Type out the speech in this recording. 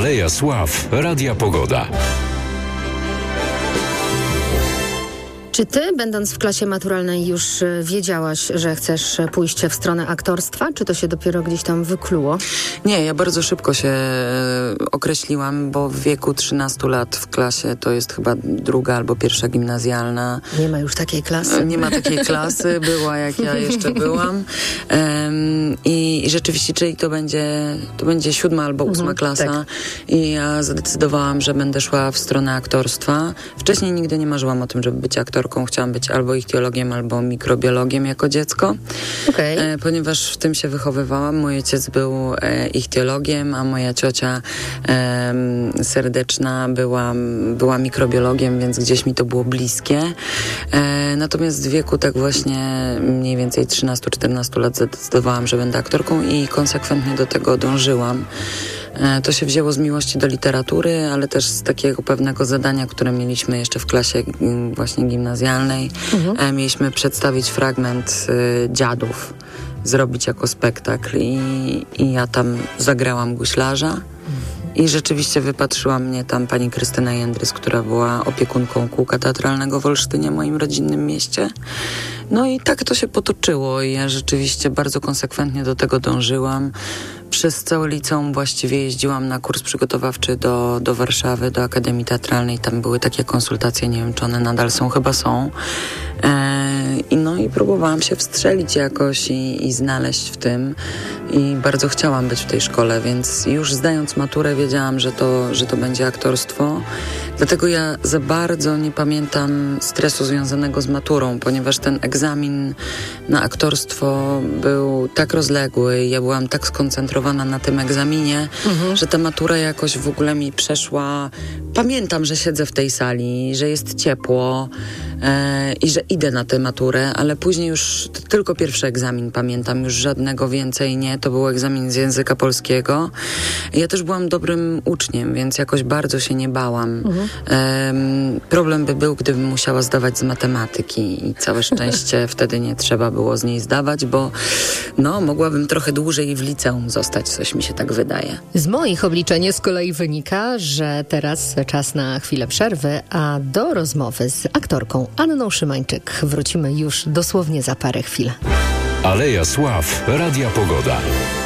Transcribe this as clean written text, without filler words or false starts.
Aleja Sław Radia Pogoda. Czy ty, będąc w klasie maturalnej, już wiedziałaś, że chcesz pójść w stronę aktorstwa? Czy to się dopiero gdzieś tam wykluło? Nie, ja bardzo szybko się określiłam, bo w wieku 13 lat w klasie to jest chyba druga albo pierwsza gimnazjalna. Nie ma już takiej klasy. Nie ma takiej klasy, była jak ja jeszcze byłam. I rzeczywiście, czyli to będzie 7. albo 8. klasa. tak. I ja zadecydowałam, że będę szła w stronę aktorstwa. Wcześniej nigdy nie marzyłam o tym, żeby być aktorką. Chciałam być albo ichtiologiem, albo mikrobiologiem jako dziecko. Okay. Ponieważ w tym się wychowywałam. Mój ojciec był ichtiologiem, a moja ciocia serdeczna była mikrobiologiem, więc gdzieś mi to było bliskie. Natomiast w wieku tak właśnie mniej więcej 13-14 lat zadecydowałam, że będę aktorką i konsekwentnie do tego dążyłam. To się wzięło z miłości do literatury, ale też z takiego pewnego zadania, które mieliśmy jeszcze w klasie właśnie gimnazjalnej. Mieliśmy przedstawić fragment Dziadów, zrobić jako spektakl i ja tam zagrałam guślarza. I rzeczywiście wypatrzyła mnie tam pani Krystyna Jędrys, która była opiekunką kółka teatralnego w Olsztynie, moim rodzinnym mieście. No i tak to się potoczyło i ja rzeczywiście bardzo konsekwentnie do tego dążyłam. Przez całe liceum właściwie jeździłam na kurs przygotowawczy do Warszawy, do Akademii Teatralnej. Tam były takie konsultacje, nie wiem, czy one nadal są, chyba są. I próbowałam się wstrzelić jakoś i znaleźć w tym. I bardzo chciałam być w tej szkole, więc już zdając maturę wiedziałam, że to będzie aktorstwo. Dlatego ja za bardzo nie pamiętam stresu związanego z maturą, ponieważ ten egzamin na aktorstwo był tak rozległy, ja byłam tak skoncentrowana na tym egzaminie, że ta matura jakoś w ogóle mi przeszła. Pamiętam, że siedzę w tej sali, że jest ciepło i że idę na tę maturę, ale później już tylko pierwszy egzamin pamiętam, już żadnego więcej nie. To był egzamin z języka polskiego. Ja też byłam dobrym uczniem, więc jakoś bardzo się nie bałam. Problem by był, gdybym musiała zdawać z matematyki i całe szczęście wtedy nie trzeba było z niej zdawać, bo mogłabym trochę dłużej w liceum zostać, coś mi się tak wydaje. Z moich obliczeń z kolei wynika, że teraz czas na chwilę przerwy, a do rozmowy z aktorką Anną Szymańczyk wrócimy już dosłownie za parę chwil. Aleja Sław Radia Pogoda.